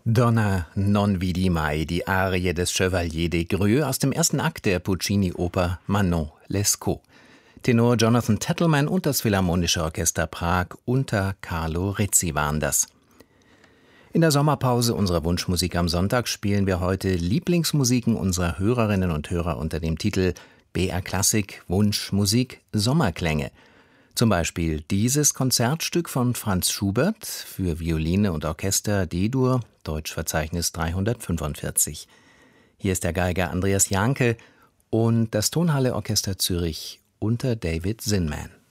Donna non vidi mai, die Arie des Chevalier des Grieux aus dem ersten Akt der Puccini-Oper Manon Lescaut. Tenor Jonathan Tettelman und das Philharmonische Orchester Prag unter Carlo Rizzi waren das. In der Sommerpause unserer Wunschmusik am Sonntag spielen wir heute Lieblingsmusiken unserer Hörerinnen und Hörer unter dem Titel BR Klassik Wunschmusik Sommerklänge. Zum Beispiel dieses Konzertstück von Franz Schubert für Violine und Orchester D-Dur, Deutschverzeichnis 345. Hier ist der Geiger Andreas Janke und das Tonhalle Orchester Zürich unter David Zinman.